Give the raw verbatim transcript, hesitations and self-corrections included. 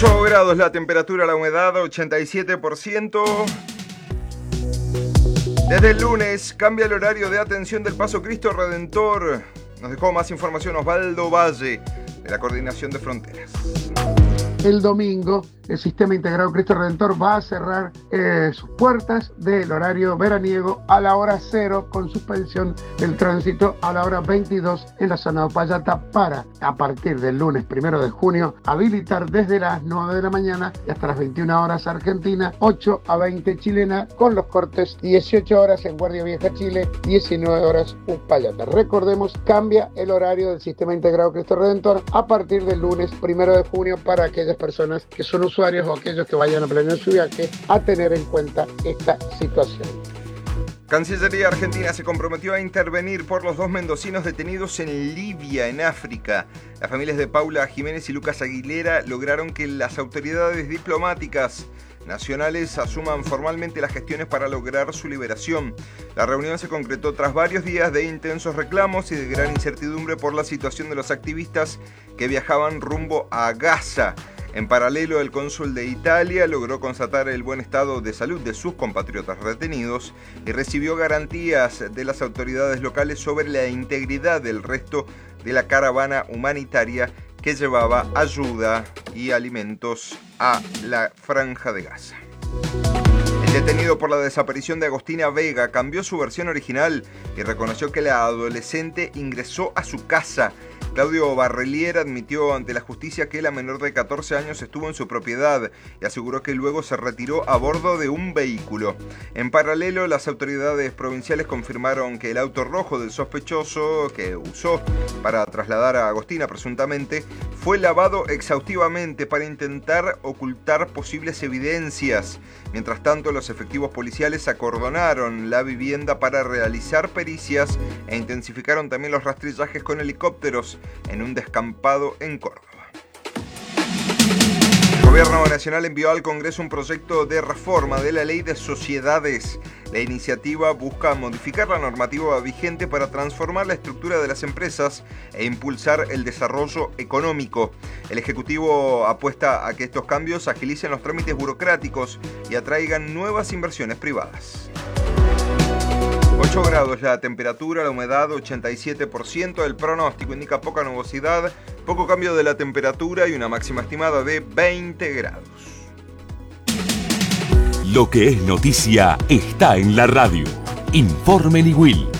ocho grados la temperatura, la humedad ochenta y siete por ciento. Desde el lunes cambia el horario de atención del Paso Cristo Redentor. Nos dejó más información Osvaldo Valle, de la Coordinación de Fronteras. El domingo, el Sistema Integrado Cristo Redentor va a cerrar eh, sus puertas del horario veraniego a la hora cero, con suspensión del tránsito a la hora veintidós en la zona de Upayata, para, a partir del lunes primero de junio, habilitar desde las nueve de la mañana y hasta las veintiuna horas Argentina, ocho a veinte chilena, con los cortes dieciocho horas en Guardia Vieja Chile, diecinueve horas Upayata. Recordemos, cambia el horario del Sistema Integrado Cristo Redentor a partir del lunes primero de junio para aquellas personas que son usuarios o aquellos que vayan a planear su viaje, a tener en cuenta esta situación. Cancillería Argentina se comprometió a intervenir por los dos mendocinos detenidos en Libia, en África. Las familias de Paula Jiménez y Lucas Aguilera lograron que las autoridades diplomáticas nacionales asuman formalmente las gestiones para lograr su liberación. La reunión se concretó tras varios días de intensos reclamos y de gran incertidumbre por la situación de los activistas que viajaban rumbo a Gaza. En paralelo, el cónsul de Italia logró constatar el buen estado de salud de sus compatriotas retenidos y recibió garantías de las autoridades locales sobre la integridad del resto de la caravana humanitaria que llevaba ayuda y alimentos a la Franja de Gaza. El detenido por la desaparición de Agostina Vega cambió su versión original y reconoció que la adolescente ingresó a su casa. Claudio Barrelier admitió ante la justicia que la menor de catorce años estuvo en su propiedad y aseguró que luego se retiró a bordo de un vehículo. En paralelo, las autoridades provinciales confirmaron que el auto rojo del sospechoso, que usó para trasladar a Agostina presuntamente, fue lavado exhaustivamente para intentar ocultar posibles evidencias. Mientras tanto, los efectivos policiales acordonaron la vivienda para realizar pericias e intensificaron también los rastrillajes con helicópteros en un descampado en Córdoba. El Gobierno Nacional envió al Congreso un proyecto de reforma de la Ley de Sociedades. La iniciativa busca modificar la normativa vigente para transformar la estructura de las empresas e impulsar el desarrollo económico. El Ejecutivo apuesta a que estos cambios agilicen los trámites burocráticos y atraigan nuevas inversiones privadas. ocho grados la temperatura, la humedad ochenta y siete por ciento, el pronóstico indica poca nubosidad, poco cambio de la temperatura y una máxima estimada de veinte grados. Lo que es noticia está en la radio. Informe Nigüil.